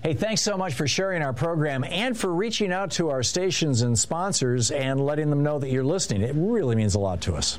Hey, thanks so much for sharing our program and for reaching out to our stations and sponsors and letting them know that you're listening. It really means a lot to us.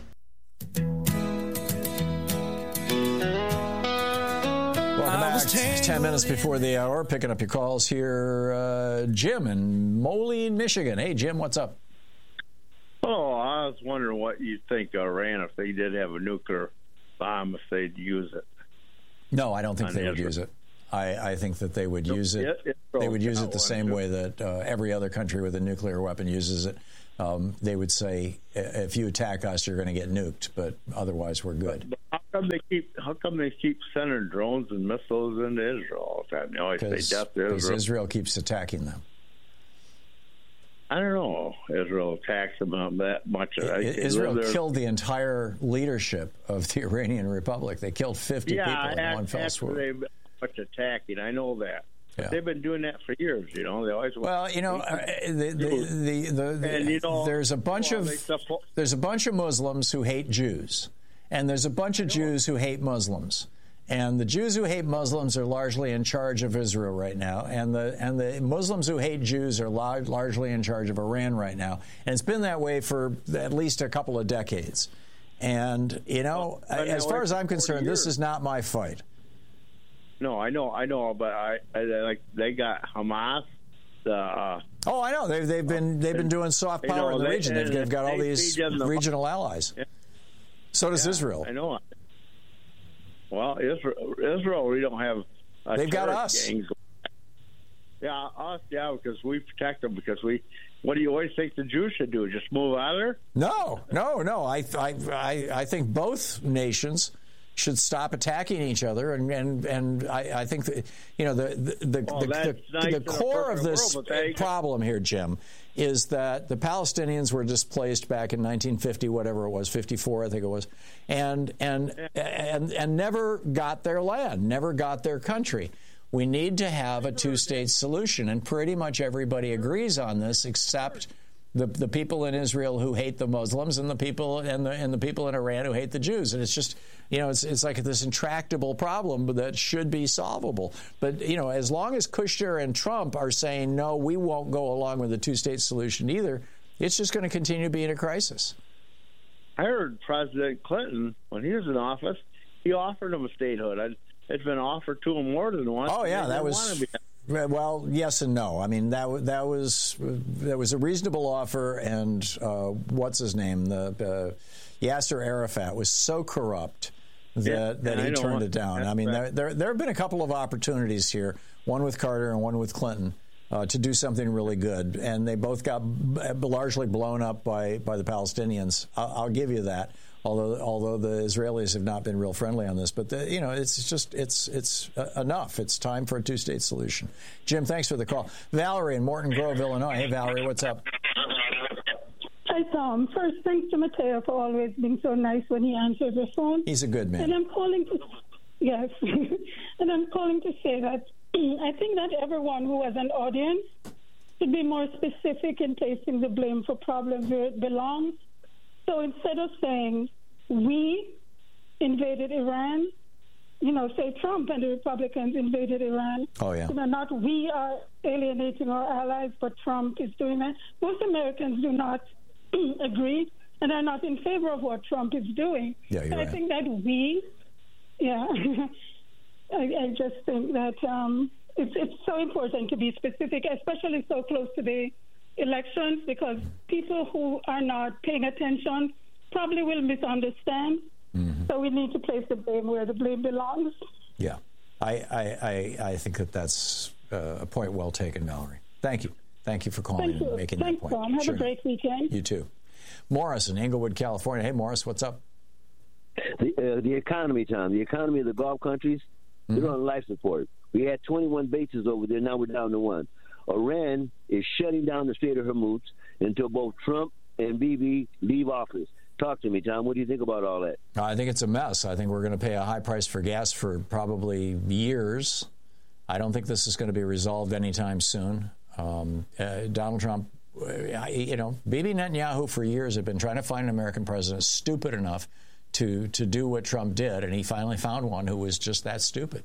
Welcome back. 10 minutes before the hour, picking up your calls here. Jim in Moline, Michigan. Hey, Jim, what's up? Oh, I was wondering what you think Iran, if they did have a nuclear bomb, if they'd use it. No, I don't think they would use it. I think that they would use it. They would use it the same way that every other country with a nuclear weapon uses it. They would say, if you attack us, you're going to get nuked, but otherwise we're good. But how come they keep sending drones and missiles into Israel all the time? They always say death to Israel. Because Israel keeps attacking them. I don't know. Israel attacks them that much. Israel killed the entire leadership of the Iranian Republic. They killed 50 people in one fell swoop. Much attacking. I know that. Yeah. They've been doing that for years. They always. Well, there's a bunch of Muslims who hate Jews, and there's a bunch of Jews who hate Muslims. And the Jews who hate Muslims are largely in charge of Israel right now, and the Muslims who hate Jews are largely in charge of Iran right now. And it's been that way for at least a couple of decades. And as far as I'm concerned, this is not my fight. No, I know, but I like they got Hamas. I know they've been doing soft power in the region. They've got all these regional allies. Yeah. So does Israel. I know. Well, Israel, we don't have. They've got us. Gangs. Yeah, us. Yeah, because we protect them. Because what do you always think the Jews should do? Just move out of there? No. I think both nations should stop attacking each other, and I think that, the core of this problem here, Jim, is that the Palestinians were displaced back in 1950, whatever it was, 54, I think it was, and never got their land, never got their country. We need to have a two-state solution, and pretty much everybody agrees on this, except the people in Israel who hate the Muslims and the people and the people in Iran who hate the Jews. And it's just, it's like this intractable problem that should be solvable. But, as long as Kushner and Trump are saying, no, we won't go along with the two-state solution either, it's just going to continue being a crisis. I heard President Clinton, when he was in office, he offered him a statehood. It's been offered to him more than once. Oh, yeah, that was... Well, yes and no. I mean, that was a reasonable offer, and what's his name? The Yasser Arafat was so corrupt that he turned it down. I mean, there have been a couple of opportunities here, one with Carter and one with Clinton, to do something really good, and they both got largely blown up by the Palestinians. I'll give you that. Although the Israelis have not been real friendly on this, but it's enough. It's time for a two-state solution. Jim, thanks for the call. Valerie in Morton Grove, Illinois. Hey, Valerie, what's up? Hi, Tom. First, thanks to Mateo for always being so nice when he answers the phone. He's a good man. And I'm calling to and I'm calling to say that I think that everyone who has an audience should be more specific in placing the blame for problems where it belongs. So instead of saying we invaded Iran, say Trump and the Republicans invaded Iran. Oh, yeah. Not we are alienating our allies, but Trump is doing that. Most Americans do not agree and are not in favor of what Trump is doing. Yeah, you're right. I think that I just think that it's so important to be specific, especially so close to the elections, because people who are not paying attention probably will misunderstand. Mm-hmm. So we need to place the blame where the blame belongs. Yeah, I think that's a point well taken, Valerie. Thank you. Thank you for calling and making that point. Tom. Have a great weekend. You too. Morris in Inglewood, California. Hey, Morris, what's up? The economy, Tom. The economy of the Gulf countries, they're on life support. We had 21 bases over there. Now we're down to one. Iran is shutting down the Strait of Hormuz until both Trump and Bibi leave office. Talk to me, Tom. What do you think about all that? I think it's a mess. I think we're going to pay a high price for gas for probably years. I don't think this is going to be resolved anytime soon. Donald Trump, Bibi Netanyahu for years had been trying to find an American president stupid enough to do what Trump did, and he finally found one who was just that stupid.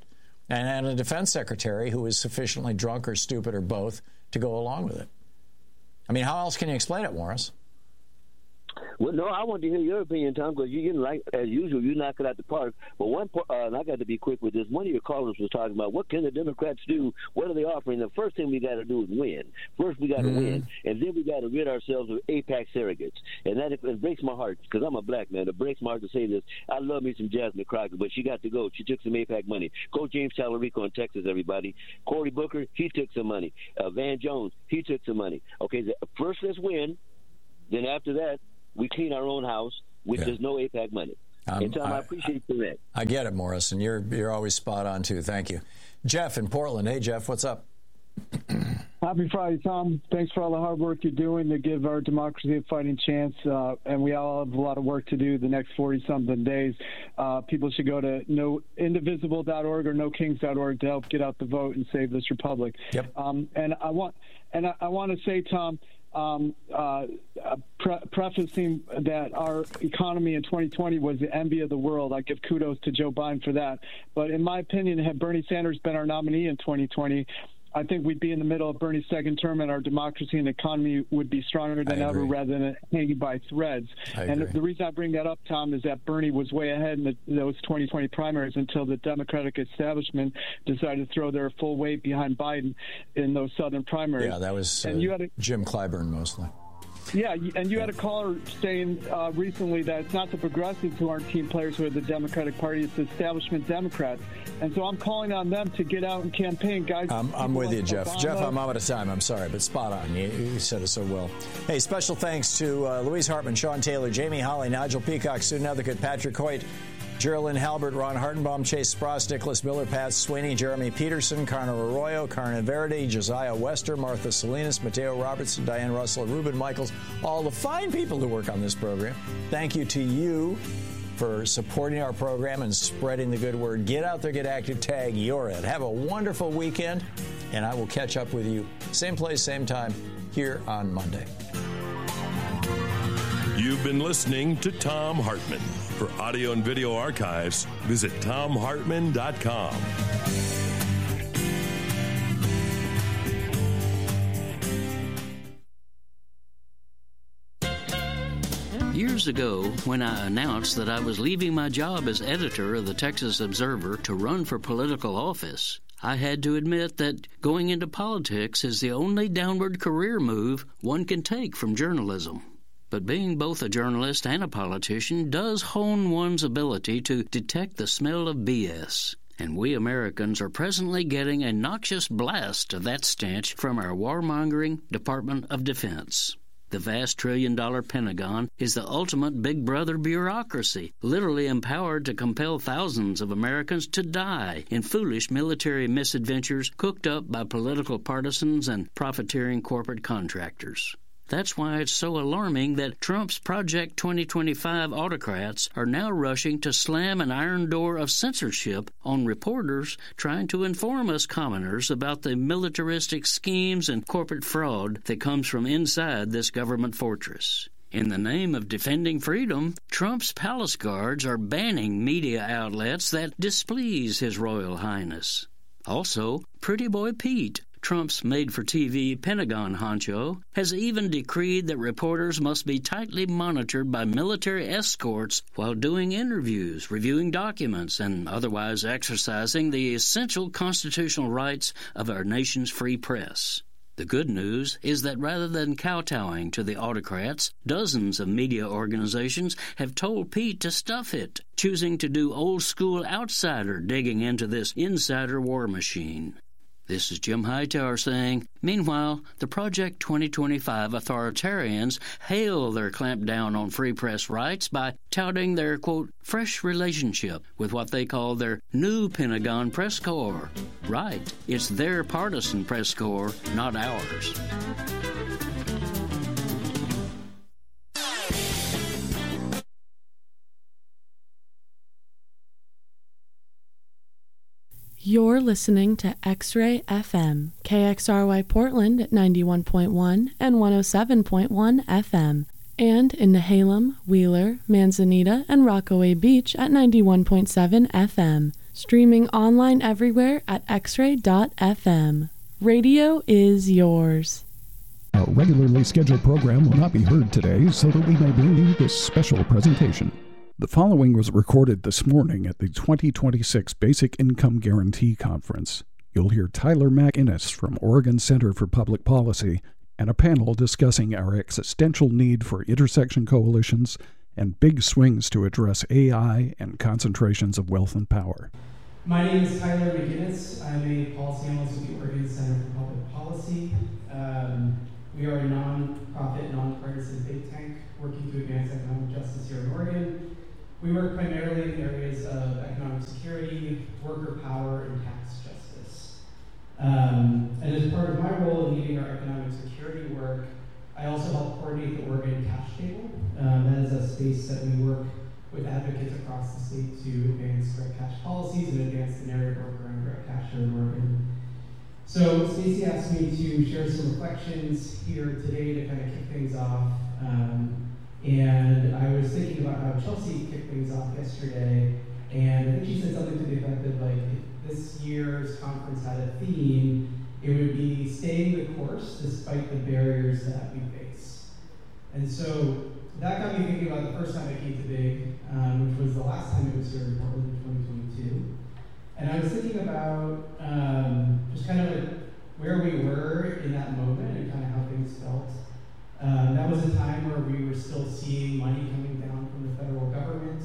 and a defense secretary who is sufficiently drunk or stupid or both to go along with it. I mean, how else can you explain it, Morris? Well, no, I want to hear your opinion, Tom, because you didn't like, as usual, you knock it out the park. But and I got to be quick with this. One of your callers was talking about what can the Democrats do? What are they offering? The first thing we got to do is win. First, we got to win, and then we got to rid ourselves of AIPAC surrogates. And that it breaks my heart because I'm a black man. It breaks my heart to say this. I love me some Jasmine Crockett, but she got to go. She took some AIPAC money. Coach James Talarico in Texas, everybody. Cory Booker, he took some money. Van Jones, he took some money. Okay, first let's win. Then after that, we clean our own house, which is no AIPAC money. And Tom, I appreciate you for that. I get it, Morris, and you're always spot on, too. Thank you. Jeff in Portland. Hey, Jeff, what's up? Happy Friday, Tom. Thanks for all the hard work you're doing to give our democracy a fighting chance. And we all have a lot of work to do the next 40-something days. People should go to noindivisible.org or nokings.org to help get out the vote and save this republic. Yep. And I want to say, Tom, prefacing that our economy in 2020 was the envy of the world. I give kudos to Joe Biden for that. But in my opinion, had Bernie Sanders been our nominee in 2020, I think we'd be in the middle of Bernie's second term, and our democracy and economy would be stronger than ever rather than hanging by threads. And the reason I bring that up, Tom, is that Bernie was way ahead in those 2020 primaries until the Democratic establishment decided to throw their full weight behind Biden in those southern primaries. Yeah, that was Jim Clyburn mostly. Yeah, and you had a caller saying recently that it's not the progressives who aren't team players who are the Democratic Party, it's the establishment Democrats. And so I'm calling on them to get out and campaign, guys. I'm with you, Jeff. Obama. Jeff, I'm out of time. I'm sorry, but spot on. You said it so well. Hey, special thanks to Louise Hartman, Sean Taylor, Jamie Holly, Nigel Peacock, student advocate Patrick Hoyt, Geraldine Halbert, Ron Hartenbaum, Chase Spross, Nicholas Miller, Pat Sweeney, Jeremy Peterson, Carno Arroyo, Carmen Verdi, Josiah Wester, Martha Salinas, Mateo Robertson, Diane Russell, Ruben Michaels, all the fine people who work on this program. Thank you to you for supporting our program and spreading the good word. Get out there, get active, tag You're It. Have a wonderful weekend, and I will catch up with you same place, same time here on Monday. You've been listening to Thom Hartmann. For audio and video archives, visit ThomHartmann.com. Years ago, when I announced that I was leaving my job as editor of the Texas Observer to run for political office, I had to admit that going into politics is the only downward career move one can take from journalism. But being both a journalist and a politician does hone one's ability to detect the smell of BS. And we Americans are presently getting a noxious blast of that stench from our warmongering Department of Defense. The vast trillion-dollar Pentagon is the ultimate big brother bureaucracy, literally empowered to compel thousands of Americans to die in foolish military misadventures cooked up by political partisans and profiteering corporate contractors. That's why it's so alarming that Trump's Project 2025 autocrats are now rushing to slam an iron door of censorship on reporters trying to inform us commoners about the militaristic schemes and corporate fraud that comes from inside this government fortress. In the name of defending freedom, Trump's palace guards are banning media outlets that displease His Royal Highness. Also, Pretty Boy Pete, Trump's made-for-TV Pentagon honcho, has even decreed that reporters must be tightly monitored by military escorts while doing interviews, reviewing documents, and otherwise exercising the essential constitutional rights of our nation's free press. The good news is that rather than kowtowing to the autocrats, dozens of media organizations have told Pete to stuff it, choosing to do old-school outsider digging into this insider war machine. This is Jim Hightower saying, meanwhile, the Project 2025 authoritarians hail their clampdown on free press rights by touting their, quote, fresh relationship with what they call their new Pentagon press corps. Right, it's their partisan press corps, not ours. You're listening to X-Ray FM, KXRY Portland at 91.1 and 107.1 FM, and in Nehalem, Wheeler, Manzanita, and Rockaway Beach at 91.7 FM. Streaming online everywhere at xray.fm. Radio is yours. Our regularly scheduled program will not be heard today, so that we may bring you this special presentation. The following was recorded this morning at the 2026 Basic Income Guarantee Conference. You'll hear Tyler McInnes from Oregon Center for Public Policy and a panel discussing our existential need for intersection coalitions and big swings to address AI and concentrations of wealth and power. My name is Tyler McInnes. I'm a policy analyst with the Oregon Center for Public Policy. We are a non-profit, non-partisan think tank working to advance economic justice here in Oregon. We work primarily in areas of economic security, worker power, and tax justice. And as part of my role in leading our economic security work, I also help coordinate the Oregon Cash Table. That is a space that we work with advocates across the state to advance direct cash policies and advance the narrative work around direct cash here in Oregon. So Stacey asked me to share some reflections here today to kind of kick things off. And I was thinking about how Chelsea kicked things off yesterday, and I think she said something to the effect of, like, if this year's conference had a theme, it would be staying the course despite the barriers that we face. And so that got me thinking about the first time I came to BIG, which was the last time it was here in Portland in 2022. And I was thinking about just kind of like where we were in that moment and kind of how things felt. That was a time where we were still seeing money coming down from the federal government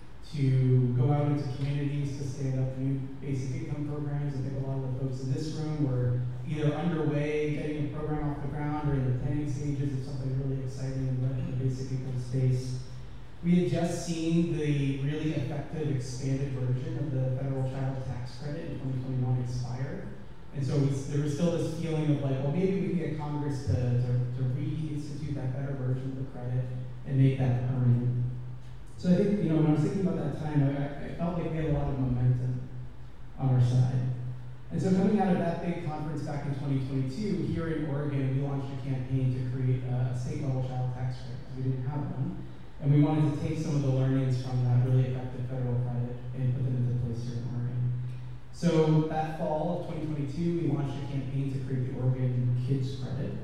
to go out into communities to stand up new basic income programs. I think a lot of the folks in this room were either underway, getting a program off the ground, or in the planning stages of something really exciting in the basic income space. We had just seen the really effective expanded version of the federal child tax credit in 2021 expire. And so there was still this feeling of like, well, maybe we can get Congress to reinstitute that better version of the credit and make that permanent. So I think, when I was thinking about that time, I felt like we had a lot of momentum on our side. And so coming out of that big conference back in 2022, here in Oregon, we launched a campaign to create a state-level child tax credit, because we didn't have one. And we wanted to take some of the learnings from that really effective federal credit and put them into place here in Oregon. So that fall of 2022, we launched a campaign to create the Oregon Kids Credit.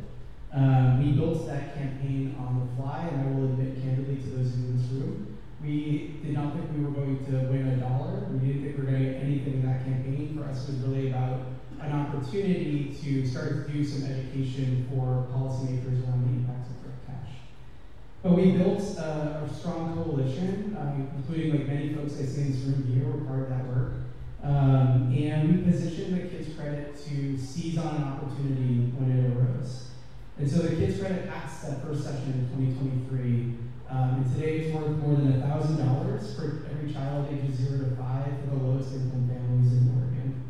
We built that campaign on the fly, and I will admit candidly to those in this room, we did not think we were going to win $1. We didn't think we were going to get anything in that campaign. For us, it was really about an opportunity to start to do some education for policymakers around the impacts of direct cash. But we built a strong coalition, including like many folks I see in this room here were part of that work. And we positioned the Kids Credit to seize on an opportunity when it arose. And so the Kids Credit passed that first session in 2023. And today it's worth more than $1,000 for every child ages 0 to 5 for the lowest income families in Oregon.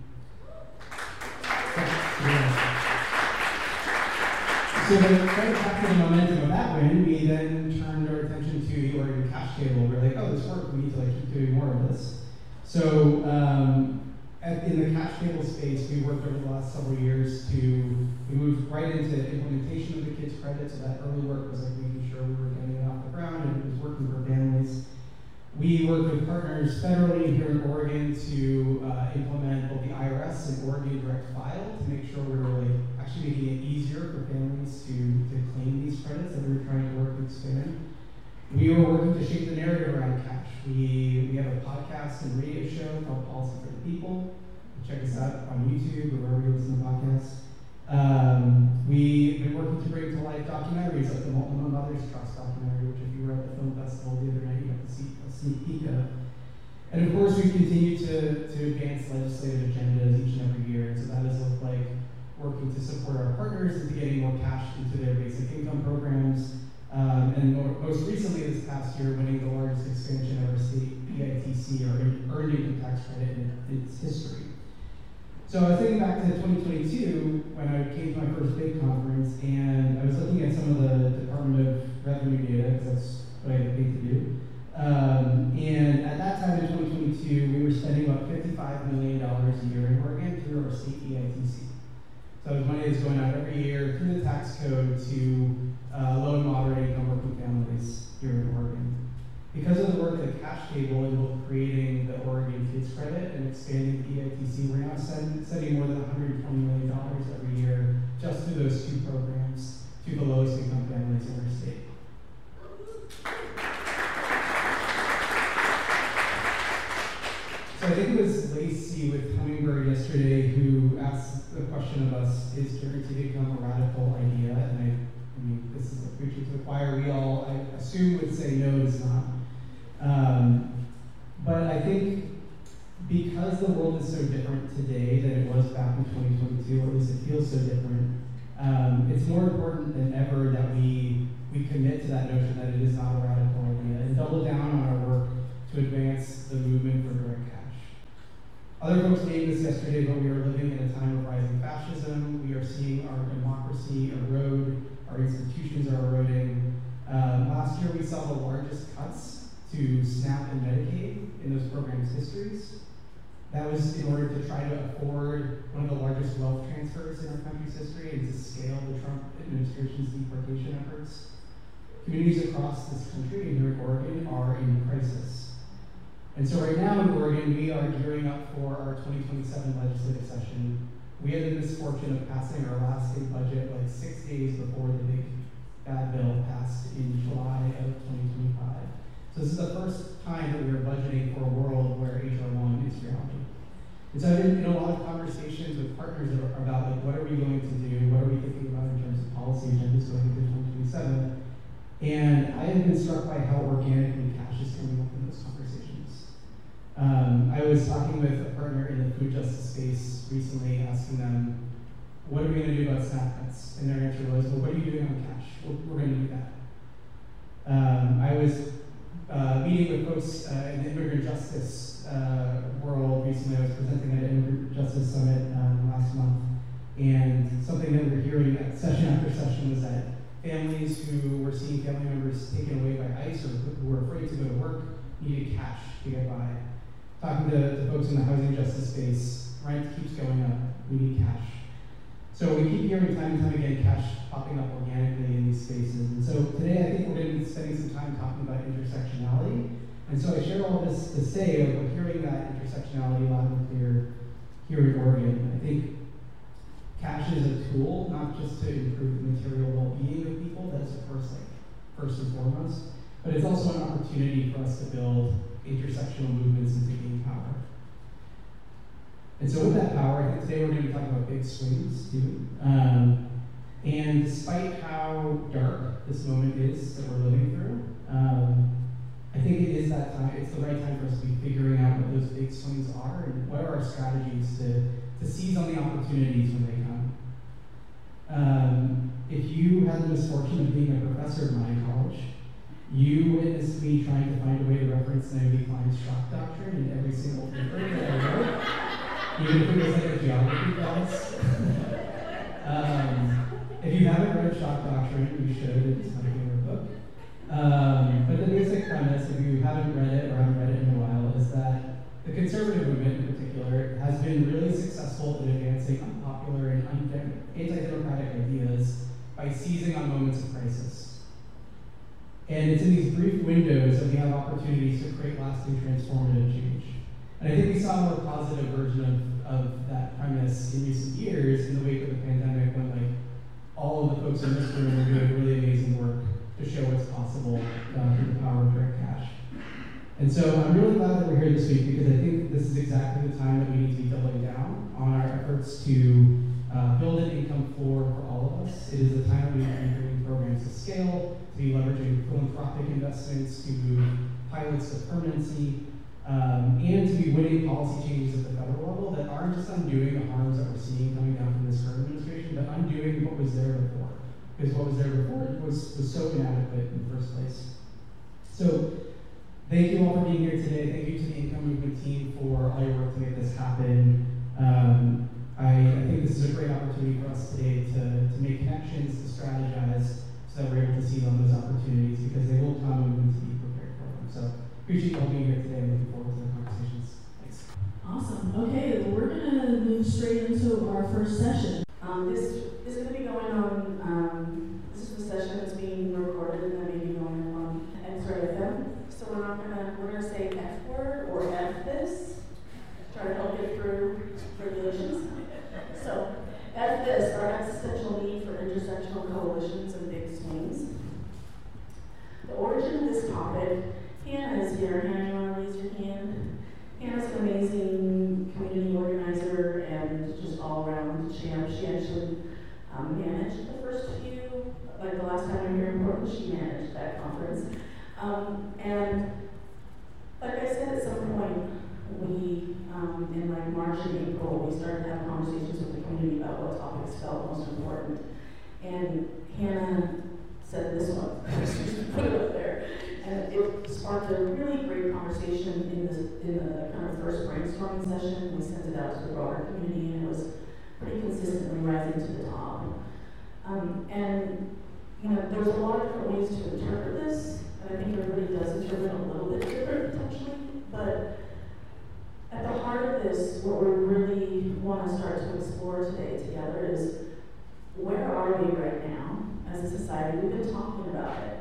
So right after the momentum of that win, we then turned our attention to the Oregon Cash Table. We're like, oh, this worked, we need to keep doing more of this. So in the cash table space, we worked over the last several years we moved right into implementation of the Kids Credit, so that early work was like making sure we were getting it off the ground and it was working for families. We worked with partners federally here in Oregon to implement both the IRS and Oregon Direct File to make sure we were actually making it easier for families to claim these credits that we were trying to work to expand. We were working to shape the narrative around cash. We have a podcast and radio show called Policy for the People. Check us out on YouTube or wherever you listen to podcasts. We've been working to bring to life documentaries like the Molten Mothers Trust documentary, which if you were at the film festival the other night, you got to see a sneak peek of. And of course, we continue to advance legislative agendas each and every year. So that has looked like working to support our partners into getting more cash into their basic income programs. And most recently this past year, winning the largest expansion of our state EITC, or Earned Income Tax Credit, in its history. So I was thinking back to 2022 when I came to my first big conference, and I was looking at some of the Department of Revenue data, because that's what I get paid to do. And at that time in 2022, we were spending about $55 million a year in Oregon through our state EITC. So the money is going out every year through the tax code to low and moderate income working families here in Oregon. Because of the work of the cash table in both creating the Oregon Kids Credit and expanding the EITC, we're now sending more than $120 million every year just through those two programs to the lowest income families in our state. So I think it was Lacey with Hummingbird yesterday who asked the question of us, is guaranteed income a radical idea? And I mean, this is a preaching to the choir. We all, I assume, would say no, it's not. But I think because the world is so different today than it was back in 2022, or at least it feels so different, it's more important than ever that we commit to that notion that it is not a radical idea and double down on our work to advance the movement for direct cash. Other folks named this yesterday, but we are living in a time of rising fascism. We are seeing our democracy erode, our institutions are eroding. Last year we saw the largest cuts to SNAP and Medicaid in those programs' histories. That was in order to try to afford one of the largest wealth transfers in our country's history and to scale the Trump administration's deportation efforts. Communities across this country and here in Oregon are in crisis. And so right now in Oregon, we are gearing up for our 2027 legislative session. We had the misfortune of passing our last state budget like 6 days before the big bad bill passed in July of 2025. So this is the first time that we are budgeting for a world where HR 1 is reality. And so I've been in a lot of conversations with partners about like, what are we going to do? What are we thinking about in terms of policy agendas going into 2027? And I have been struck by how organically cash is coming up in those conversations. I was talking with a partner in the food justice space recently, asking them, what are we going to do about SNAP cuts? And their answer was, well, what are you doing on cash? We're going to do that. I was meeting with folks in the immigrant justice world recently. I was presenting at an Immigrant Justice Summit last month, and something that we're hearing at session after session was that families who were seeing family members taken away by ICE or who were afraid to go to work needed cash to get by. Talking to folks in the housing justice space, rent keeps going up, we need cash. So we keep hearing time and time again cash popping up organically in these spaces. And so today I think we're going to be spending some time talking about intersectionality. And so I share all this to say, like, we're hearing that intersectionality loud and clear here in Oregon. I think cash is a tool, not just to improve the material well-being of people, that's first and foremost, but it's also an opportunity for us to build intersectional movements into gain power. And so with that power, I think today we're going to be talking about big swings too. And despite how dark this moment is that we're living through, I think it is that time, it's the right time for us to be figuring out what those big swings are and what are our strategies to seize on the opportunities when they come. If you had the misfortune of being a professor of mine in college, you witnessed me trying to find a way to reference Naomi Klein's shock doctrine in every single paper that I wrote. Even if it was like a geography class. If you haven't read Shock Doctrine, you should. It's my favorite book. But the basic premise, if you haven't read it or haven't read it in a while, is that the conservative movement in particular has been really successful in advancing unpopular and anti-democratic ideas by seizing on moments of crisis. And it's in these brief windows that we have opportunities to create lasting transformative change. And I think we saw a more positive version of that premise in recent years in the wake of the pandemic when like all of the folks in this room are doing really amazing work to show what's possible through the power of direct cash. And so I'm really glad that we're here this week because I think this is exactly the time that we need to be doubling down on our efforts to build an income floor for all of us. It is the time that we need to be bringing programs to scale, to be leveraging philanthropic investments, to move pilots to permanency, and to be winning policy changes at the federal level that aren't just undoing the harms that we're seeing coming down from this current administration, but undoing what was there before. Because what was there before was so inadequate in the first place. So thank you all for being here today. Thank you to the Income Movement team for all your work to make this happen. I think this is a great opportunity for us today to make connections, to strategize, so that we're able to seize on those opportunities because they will come and we need to be prepared for them. So appreciate you all being here today and looking forward to the conversations. Thanks. Awesome. Okay, well, we're going to move straight into our first session. This is going to be going on, this is a session that's being recorded and then maybe going on X-Ray FM. So we're to Champ. She actually managed the first few, like the last time we were here in Portland, she managed that conference. And like I said, at some point, we, in like March and April, we started to have conversations with the community about what topics felt most important. And Hannah said this one, just put it up there. And it sparked a really great conversation in the kind of first brainstorming session. We sent it out to the broader community, and it was pretty consistently rising to the top. And you know, there's a lot of different ways to interpret this, and I think everybody does interpret it a little bit different potentially. But at the heart of this, what we really want to start to explore today together is, where are we right now as a society? We've been talking about it.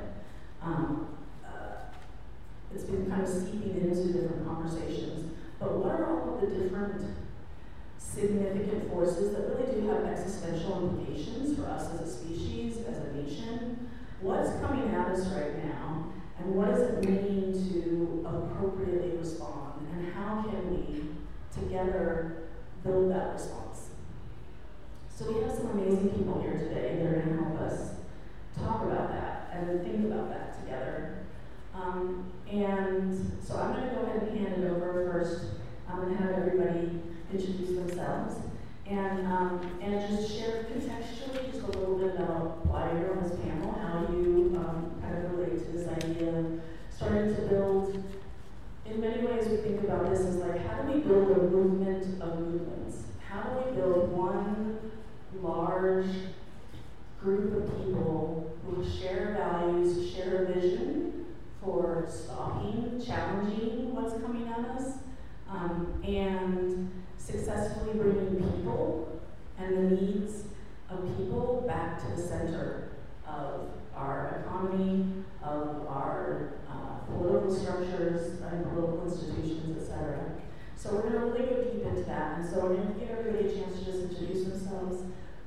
It's been kind of seeping into different conversations. But what are all of the different significant forces that really do have existential implications for us as a species, as a nation? What's coming at us right now, and what does it mean to appropriately respond? And how can we together build that response? So we have some amazing people here today that are going to help us talk about that and think about that together. And so I'm going to go ahead and hand it over first. I'm going to have everybody introduce themselves and just share contextually just a little bit about why you're on this panel, how you kind of relate to this idea of starting to build. In many ways, we think about this as like, how do we build a movement of movements? How do we build one large group of people who share values, share a vision for stopping, challenging what's coming at us, and successfully bringing people and the needs of people back to the center of our economy, of our political structures and political institutions, etc. So we're going to really go deep into that. And so we're going to give everybody a chance to just introduce themselves,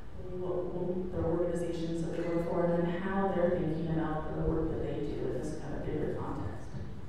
the organizations that they work for, and then how they're thinking about the work that they do in this kind of bigger context.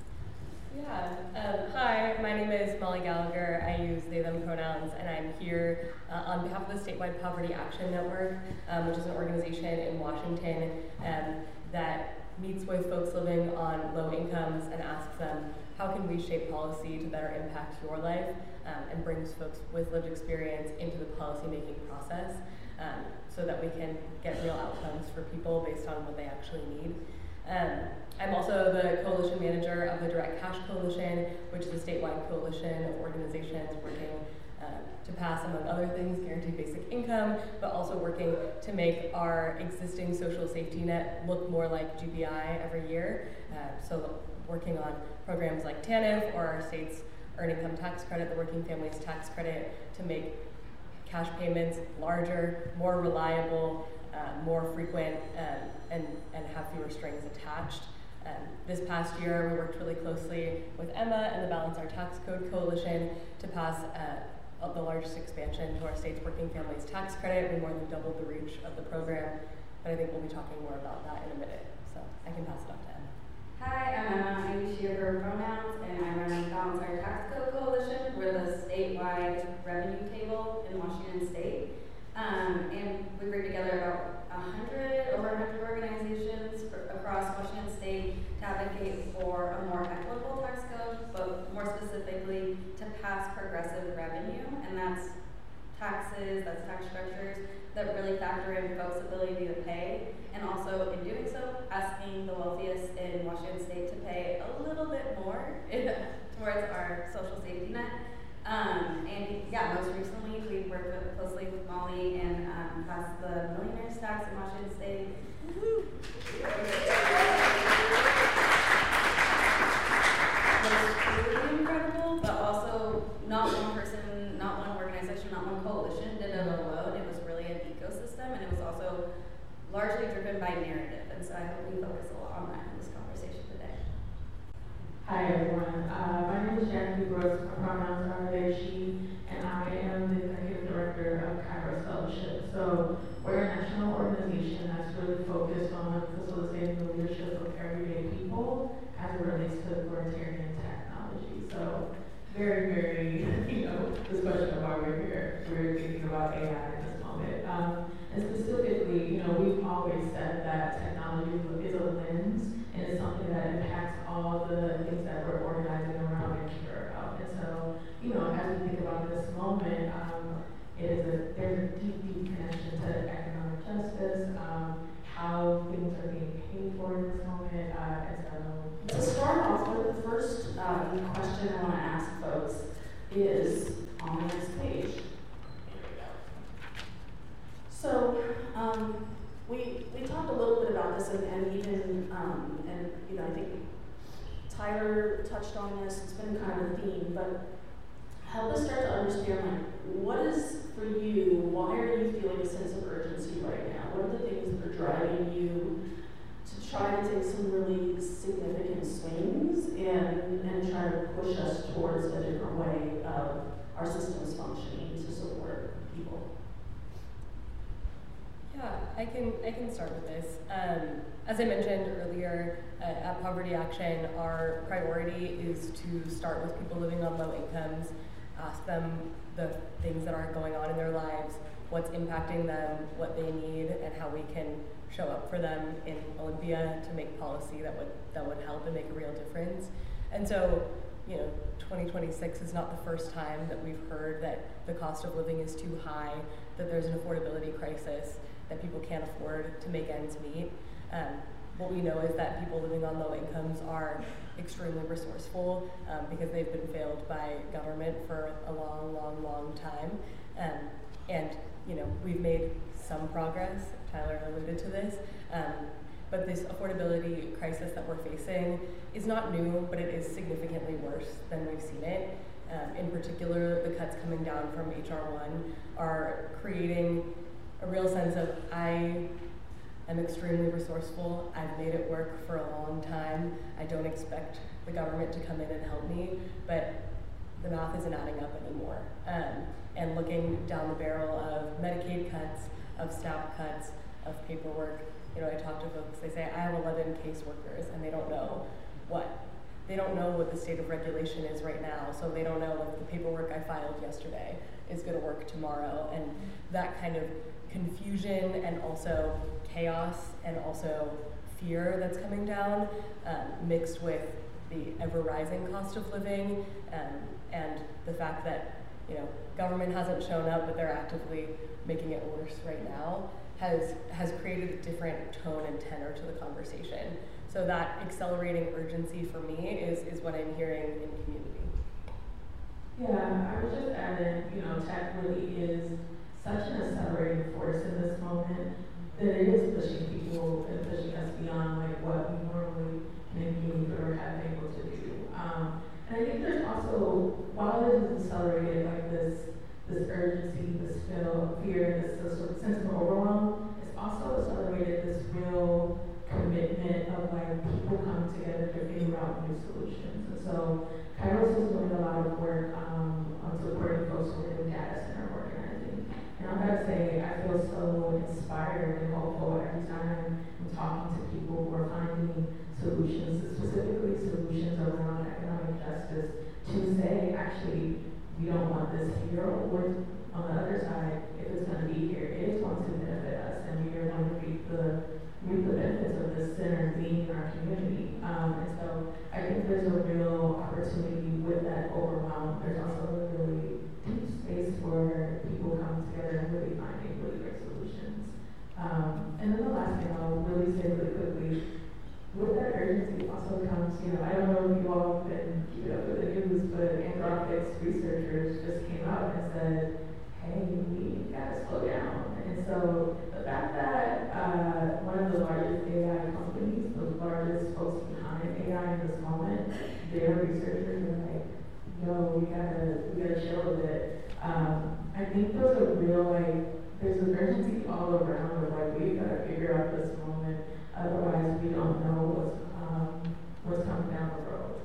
Yeah. Hi, my name is Molly Gallagher. I use they, them pronouns, and I'm here on behalf of the Statewide Poverty Action Network, which is an organization in Washington that meets with folks living on low incomes and asks them, how can we shape policy to better impact your life, and brings folks with lived experience into the policymaking process so that we can get real outcomes for people based on what they actually need. I'm also the coalition manager of the Direct Cash Coalition, which is a statewide coalition of organizations working to pass, among other things, guaranteed basic income, but also working to make our existing social safety net look more like GBI every year. So working on programs like TANF, or our state's earned income tax credit, the Working Families Tax Credit, to make cash payments larger, more reliable, more frequent, and have fewer strings attached. This past year, we worked really closely with Emma and the Balance Our Tax Code Coalition to pass the largest expansion to our state's Working Families Tax Credit. We more than doubled the reach of the program, but I think we'll be talking more about that in a minute, so I can pass it off to Emma. Hi, I'm Emma. I use she, her pronouns, and I run Balance Our Tax Code Coalition. We're the statewide revenue table in Washington State. And we bring together about over 100 organizations across Washington State to advocate for a more equitable tax code, but more specifically to pass progressive revenue, and that's taxes, that's tax structures that really factor in folks' ability to pay, and also in doing so, asking the wealthiest in Washington State to pay a little bit more towards our social safety net. And yeah, most recently we worked closely with Molly and passed the millionaire's tax in Washington State. It was really incredible, but also not one person, not one organization, not one coalition did it alone. It was really an ecosystem, and it was also largely driven by narrative. And so I hope we focus a lot on that in this conversation today. Hi everyone, my name is Jackie Brooks, my pronouns are they, she, and I am the executive director of Kairos Fellowship. So we're a national organization that's really focused on facilitating the leadership of everyday people as it relates to authoritarian technology. So very, very, this question of why we're here. We're thinking about AI in this moment. And specifically, we've always said that technology is a lens, and it's something that impacts all the things that we're organizing around and care about. And so, as we think about this moment, there's a deep connection to economic justice, how things are being paid for in this moment, and so. To start off with, the first question I want to ask folks is on the next page. Here we go. So, we talked a little bit about this, and even, I think Tyler touched on this. It's been kind of a theme, but help us start to understand, what is for you, why are you feeling a sense of urgency right now? What are the things that are driving you to try to take some really significant swings and try to push us towards a different way of our systems functioning to support people? Yeah, I can start with this. As I mentioned earlier, at Poverty Action, our priority is to start with people living on low incomes, ask them the things that are going on in their lives, what's impacting them, what they need, and how we can show up for them in Olympia to make policy that would help and make a real difference. And so, 2026 is not the first time that we've heard that the cost of living is too high, that there's an affordability crisis, that people can't afford to make ends meet. What we know is that people living on low incomes are extremely resourceful because they've been failed by government for a long time. And we've made some progress. Tyler alluded to this. But this affordability crisis that we're facing is not new, but it is significantly worse than we've seen it. In particular, the cuts coming down from HR1 are creating a real sense of, I am extremely resourceful, I've made it work for a long time, I don't expect the government to come in and help me, but the math isn't adding up anymore. And looking down the barrel of Medicaid cuts, of SNAP cuts, of paperwork, I talk to folks, they say, I have 11 caseworkers, and they don't know what the state of regulation is right now, so they don't know if the paperwork I filed yesterday is going to work tomorrow. And that kind of confusion and also chaos and also fear that's coming down, mixed with the ever-rising cost of living, and the fact that government hasn't shown up, but they're actively making it worse right now, has created a different tone and tenor to the conversation. So that accelerating urgency for me is what I'm hearing in community. Yeah, I would just add in, tech really is such an accelerating force in this moment that it is pushing people and pushing us beyond what we normally can engage or have been able to do. And I think there's also, while it is accelerated this urgency, this fear, this sort of sense of overwhelm, it's also accelerated this real commitment of people coming together to figure out new solutions. And so Kairos is doing a lot of work on supporting folks who are doing data center organizing. And I gotta say, I feel so inspired and hopeful every time I'm talking to people who are finding solutions, specifically solutions around economic justice, to say, actually, we don't want this here, or on the other side, if it's going to be here, it is going to benefit us, and we are going to reap the benefits of this center being in our community. And so I think there's a real opportunity with that overwhelm. There's also a really deep space where people come together and really finding really great solutions. And then the last thing I'll really say really quickly, with that urgency also comes, I don't know if you all have been keeping up with the news, but Anthropic researchers just came out and said, hey, we gotta slow down. And so the fact that one of the largest AI companies, the largest folks behind AI in this moment, their researchers are like, yo, we gotta chill a bit. I think there's a real, there's an urgency all around of we gotta figure out this moment. Otherwise, we don't know what's coming down the road.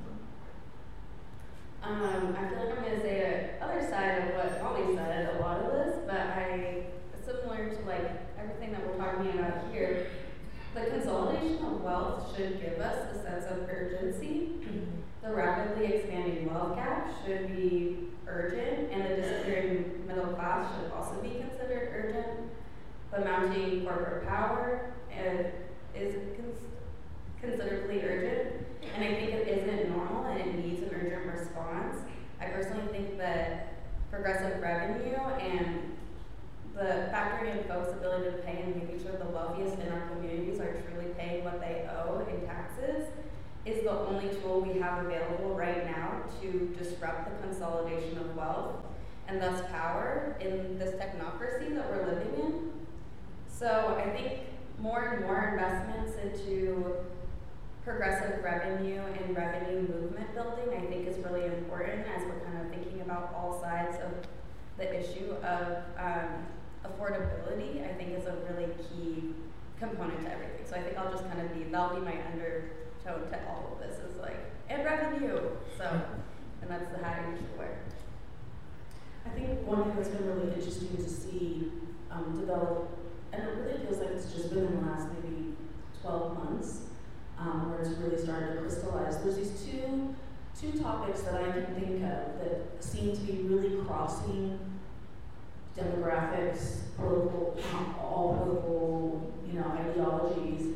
I feel like I'm going to say the other side of what Molly said, a lot of this, but similar to everything that we're talking about here, the consolidation of wealth should give us a sense of urgency. The rapidly expanding wealth gap should be urgent, and the disappearing middle class class should also be considered urgent, but mounting corporate power is considerably urgent, and I think it isn't normal and it needs an urgent response. I personally think that progressive revenue and the factoring in folks' ability to pay and making sure the wealthiest in our communities are truly paying what they owe in taxes is the only tool we have available right now to disrupt the consolidation of wealth and thus power in this technocracy that we're living in. So I think more and more investments into progressive revenue and revenue movement building, I think, is really important as we're kind of thinking about all sides of the issue of affordability. I think is a really key component to everything. So I think I'll just kind of that'll be my undertone to all of this is like, and revenue. So, and that's the hat you should wear. I think one thing that's been really interesting to see develop, and it really feels like it's just been in the last maybe 12 months, where it's really started to crystallize. There's these two topics that I can think of that seem to be really crossing demographics, all political, ideologies,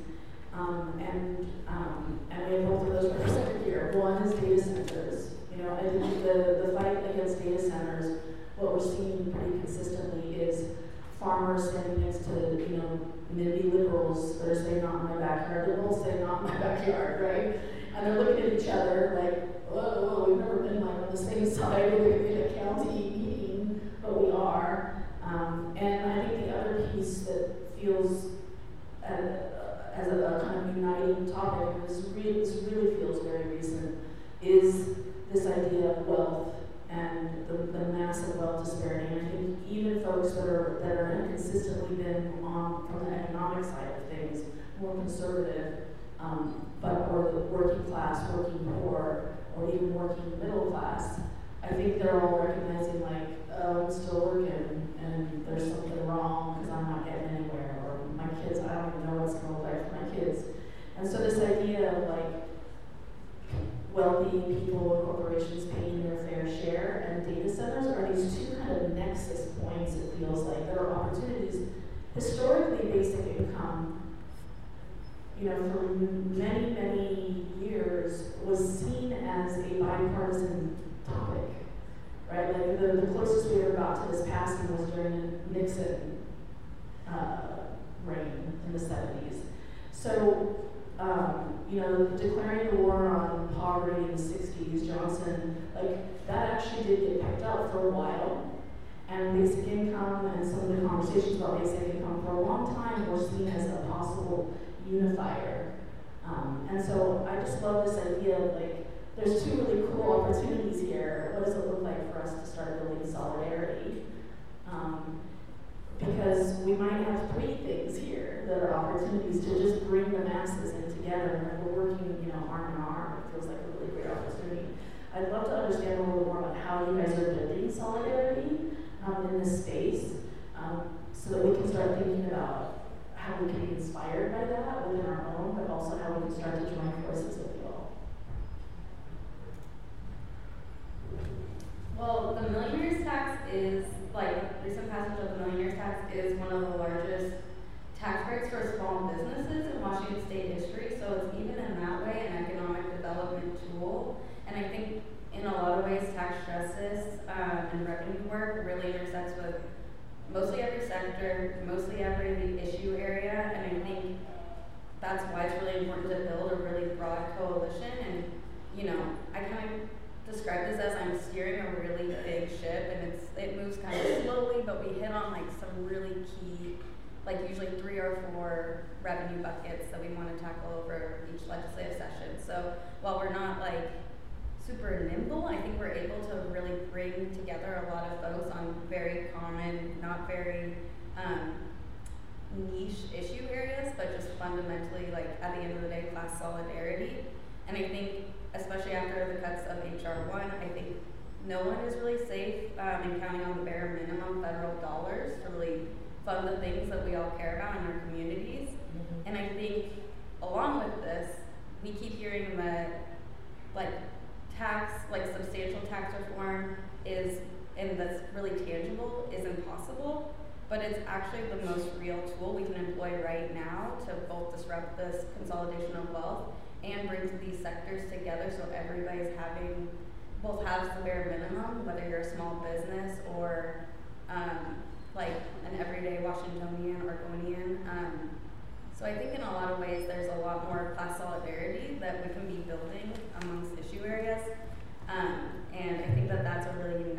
and we have both of those represented here. One is data centers. I think the fight against data centers, what we're seeing pretty consistently is farmers standing next to, NIMBY liberals that are saying, not in my backyard. They're both saying, not in my backyard, right? And they're looking at each other like, whoa, we've never been like on the same side in a county meeting, but we are. And I think the other piece that feels as a kind of uniting topic, and this really feels very recent, is this idea of wealth and the massive wealth disparity. And I think even folks that are consistently been on from the economic side of things, more conservative, or the working class, working poor, or even working middle class, I think they're all recognizing like, oh, I'm still working and there's something wrong because I'm not getting anywhere, or my kids, I don't even know what's going to look like for my kids. And so this idea of like wealthy people and corporations paying their fair share and data centers are these two kind of nexus points, it feels like. There are opportunities. Historically, basic income, for many, many years was seen as a bipartisan topic, right? Like the closest we ever got to this passing was during the Nixon reign in the 70s. So, declaring the war on poverty in the 60s, Johnson, like that actually did get picked up for a while. And basic income and some of the conversations about basic income for a long time were seen as a possible unifier. And so I just love this idea of like, there's two really cool opportunities here. What does it look like for us to start building solidarity? Because we might have three things here that are opportunities to just bring the masses in together. And we're working, arm in arm. It feels like a really great opportunity. I'd love to understand a little more about how you guys are building solidarity in this space, so that we can start thinking about how we can be inspired by that within our own, but also how we can start to join forces with you all. Well, the millionaire's tax is, recent passage of the millionaire's tax is one of the largest tax breaks for small businesses in Washington state history, so it's even in that way an economic development tool. And I think in a lot of ways tax justice and revenue work really intersects with mostly every sector, mostly every issue area, and I think that's why it's really important to build a really broad coalition. And I kind of describe this as I'm steering a really big ship, and it moves kind of slowly, but we hit on some really key, usually 3 or 4 revenue buckets that we want to tackle over each legislative session. So while we're not super nimble, I think we're able to really bring together a lot of folks on very common, not very niche issue areas, but just fundamentally, at the end of the day, class solidarity. And I think, especially after the cuts of HR 1, I think no one is really safe in counting on the bare minimum federal dollars to really fund the things that we all care about in our communities. Mm-hmm. And I think, along with this, we keep hearing that, substantial tax reform is and that's really tangible is impossible, but it's actually the most real tool we can employ right now to both disrupt this consolidation of wealth and bring these sectors together so everybody's both has the bare minimum, whether you're a small business or like an everyday Washingtonian or Oregonian. So I think in a lot of ways there's a lot more class solidarity that we can be building amongst issue areas. And I think that that's a really